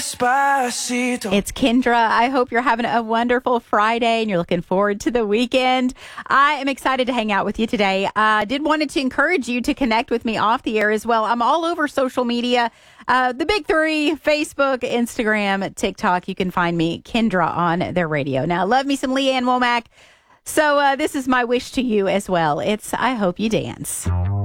It's Kendra. I hope you're having a wonderful Friday and you're looking forward to the weekend. I am excited to hang out with you today. I did wanted to encourage you to connect with me off the air as well. I'm all over social media. The big three: Facebook, Instagram, TikTok. You can find me, Kendra, on their radio. Now, love me some Leanne Womack. So this is my wish to you as well. It's I hope you dance.